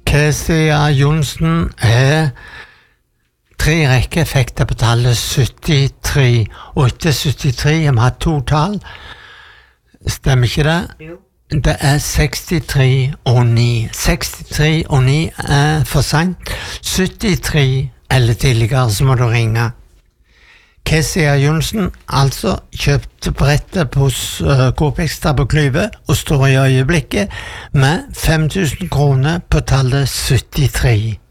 Kesia Jonsen er 3 rekkeeffekter på tallet 73. Og etter 73 har vi hatt 2 tall. Stemmer ikke det? Jo. Det er 63 og 9. 63 og 9 er for sent. 73 eller tidligere, så må du ringe. Kesia Jonsen, altså kjøpte brettet på Coop Extra på Klyve og står i øyeblikket med 5 000 kroner på tallet 73.